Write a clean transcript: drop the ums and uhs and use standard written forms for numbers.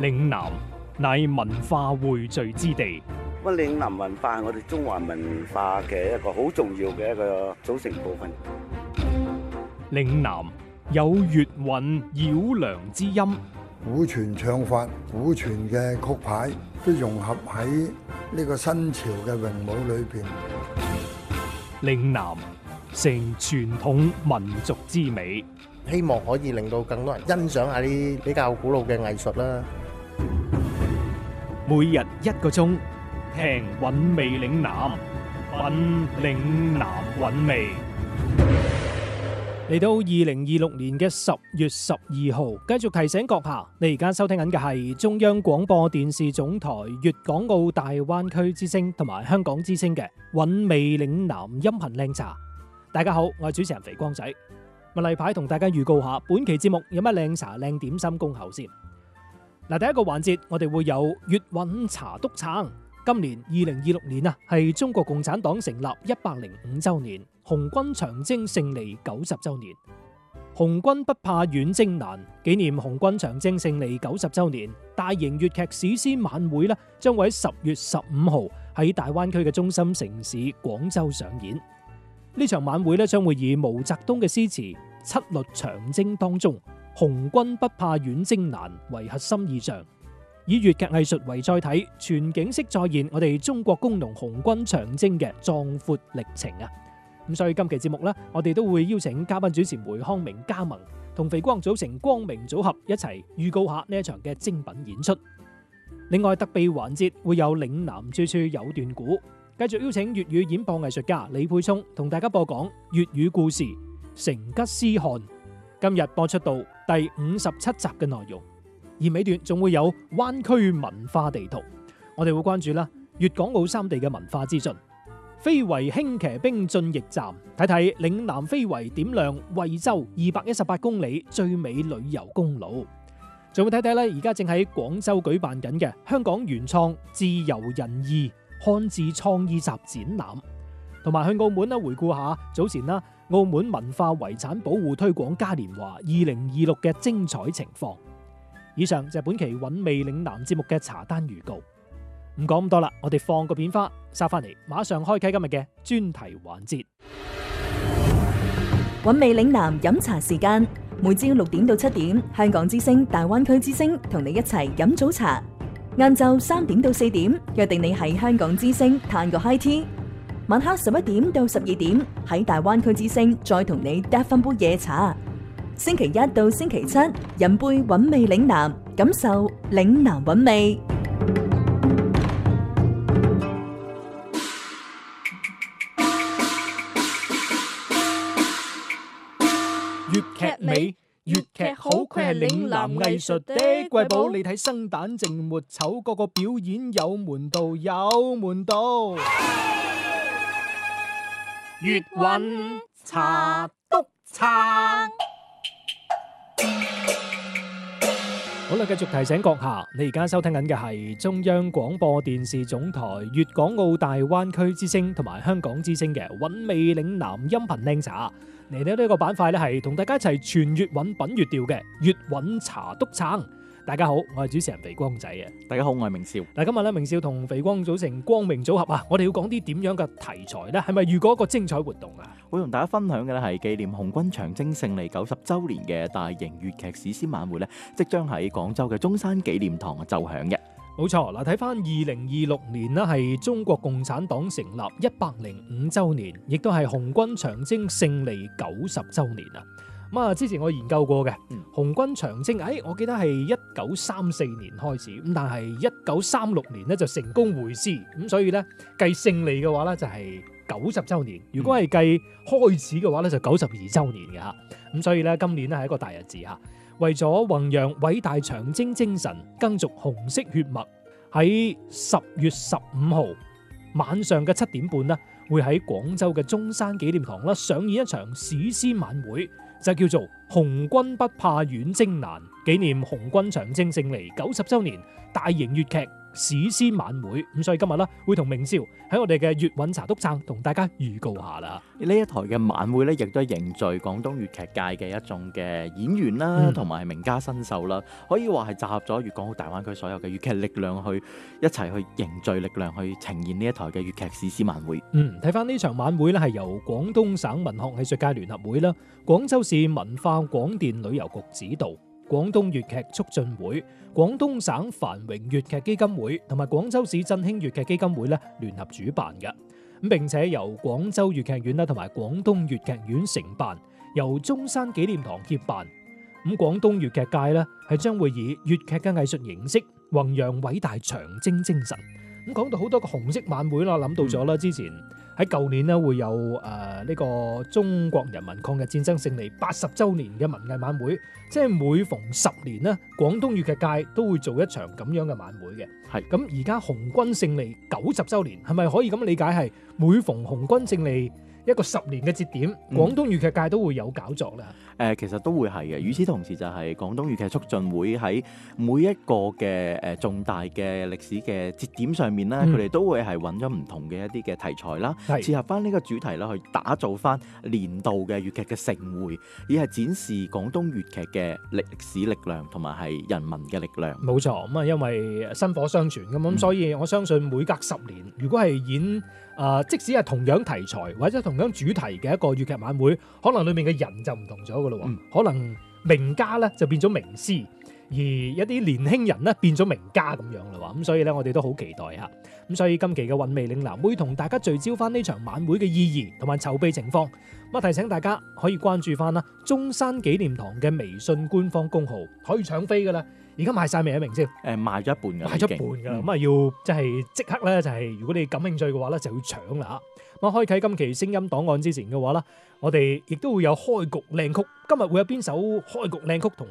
嶺南乃文化匯聚之地。 咁嶺南文化係我哋中華文化嘅一個好重要嘅一個組成部分。 嶺南有粵韻繞梁之音， 古傳唱法、古傳嘅曲牌都融合喺呢個新潮嘅詠舞裏邊。 嶺南成傳統民族之美， 希望可以令到更多人欣賞下啲比較古老嘅藝術啦。 每日1個鐘，聽韻味嶺南，品嶺南韻味。嚟到2026年嘅10月12號，繼續提醒閣下，你而家收聽緊嘅係中央廣播電視總台粵港澳大灣區之聲同埋香港之聲嘅韻味嶺南音頻靚茶。大家好，我係主持人肥光仔。例牌同大家預告下，本期節目有乜靚茶靚點心恭候先。嗱，第一個環節我哋會有粵韻茶篤撐。今年2026年啊，係中國共產黨成立105週年，紅軍長征勝利90週年。紅軍不怕遠征難，紀念紅軍長征勝利90週年，大型粵劇史詩晚會咧，將會喺10月15號喺大灣區嘅中心城市廣州上演。呢場晚會咧，將會以毛澤東嘅詩詞《七律長征》當中紅軍不怕遠征難為核心意象，以粵劇藝術為載體，全景式再現我哋中國工農紅軍長征嘅壯闊歷程啊！咁所以今期節目呢，我哋都會邀請嘉賓主持梅康明加盟，同肥光組成光明組合，一齊預告下呢一場嘅精品演出。另外特備環節會有嶺南處處有段古，繼續邀請粵語演播藝術家李沛聰同大家播講粵語故事《成吉思汗》。今日播出到第57集嘅內容，而尾段仲會有灣區文化地圖，我哋會關注啦粵港澳3地嘅文化資訊。非遺輕騎兵進驛站，睇睇嶺南非遺點亮惠州218公里最美旅遊公路，仲會睇睇咧而家正喺廣州舉辦緊嘅香港原創自由人義漢字創意集展覽，同埋去澳門啦回顧下早前啦澳門文化遺產保護推廣嘉年華2026嘅精彩情況。以上就係本期韻味嶺南節目嘅茶單預告。唔講咁多啦，我哋放個片花，收翻嚟馬上開啟今日嘅專題環節。 韻味嶺南飲茶時間，每朝6點到7點，香港之聲、大灣區之聲同你一齊飲早茶。晏晝3點到4點，約定你喺香港之聲嘆個 high tea。晚黑11點到12點，喺大灣區之聲再同你嗒翻杯夜茶。星期1到星期7，飲杯韻味嶺南，感受嶺南韻味。 粵劇美，粵劇好，佢係嶺南藝術的瑰寶。你睇生旦淨末丑，個個表演有門道，有門道。粵韻茶篤撐。好啦，繼續提醒閣下，你而家收聽緊嘅係中央廣播電視總台粵港澳大灣區之聲同埋香港之聲嘅韻味嶺南音頻靚茶。嚟到呢個板塊咧，係同大家一齊傳粵韻品粵調嘅粵韻茶篤撐。大家好，我係主持人肥光仔啊！ 大家好，我係明少。 嗱，今日咧明少同肥光組成光明組合啊！我哋要講啲點樣嘅題材咧？係咪預告一個精彩活動啊？ 會同大家分享嘅咧係紀念紅軍長征勝利90週年嘅大型粵劇史詩晚會咧，即將喺廣州嘅中山紀念堂奏響嘅。 冇錯，嗱，睇翻2026年啦，係中國共產黨成立105週年，亦都係紅軍長征勝利90週年啊！咁啊，之前我研究過嘅，紅軍長征，我記得係1934年開始，咁但係1936年咧就成功回師，咁所以咧計勝利嘅話咧就係90週年，如果係計開始嘅話咧就92週年嘅嚇，咁所以咧今年咧係一個大日子嚇。為咗弘揚偉大長征精神，耕續紅色血脈，喺10月15號晚上嘅7點半咧，會喺廣州嘅中山紀念堂啦上演一場史詩晚會，就叫做《紅軍不怕遠征難， 紀念紅軍長征勝利90週年大型粵劇史詩晚會。咁所以今日啦，會同明少喺我哋嘅粵韻茶篤撐同大家預告下啦。 呢一台嘅晚會咧，亦都係凝聚廣東粵劇界嘅一眾嘅演員啦，同埋名家新秀啦，可以話係集合咗粵港澳大灣區所有嘅粵劇力量去一齊去凝聚力量去呈現呢一台嘅粵劇史詩晚會。 睇翻呢場晚會咧，係由廣東省文學藝術界聯合會啦、廣州市文化廣電旅遊局指導、廣東粵劇促進會、廣東省繁榮粵劇基金會同埋廣州市振興粵劇基金會咧聯合主辦嘅。咁並且由廣州粵劇院啦同埋廣東粵劇院承辦，由中山紀念堂協辦。咁廣東粵劇界咧係將會以粵劇嘅藝術形式弘揚偉大長征精神。咁講到好多個紅色晚會啦，諗到咗啦，之前喺舊年咧會有呢個中國人民抗日戰爭勝利80週年嘅文藝晚會，即係每逢10年咧，廣東粵劇界都會做一場咁樣嘅晚會嘅。係咁而家紅軍勝利90週年，係咪可以咁理解係每逢紅軍勝利一個10年嘅節點，廣東粵劇界都會有搞作啦？ 其實都會係嘅。與此同時就係廣東粵劇促進會喺每一個嘅重大嘅歷史嘅節點上面咧，佢哋都會係揾咗唔同嘅一啲嘅題材啦，切合翻呢個主題啦，去打造翻年度嘅粵劇嘅盛會，以係展示廣東粵劇嘅歷史力量同埋係人民嘅力量。冇錯，咁啊，因為薪火相傳咁，所以我相信每隔10年，如果係演即使係同樣題材或者同樣主題嘅一個粵劇晚會，可能裏面嘅人就唔同咗噶咯，可能名家咧就變咗名師，而一啲年輕人咧變咗名家咁樣啦。咁所以咧，我哋都好期待嚇。咁所以今期嘅韻味嶺南會同大家聚焦翻呢場晚會嘅意義同埋籌備情況。咁提醒大家可以關注翻啦中山紀念堂嘅微信官方公號，可以搶飛噶啦。而家賣晒未啊，明先？賣咗一半㗎，賣咗一半㗎啦。咁啊，要即係即刻咧，就係如果你感興趣嘅話咧，就要搶啦嚇。咁開啟今期聲音檔案之前嘅話啦，我哋亦都會有開局靚曲。今日會有邊首開局靚曲同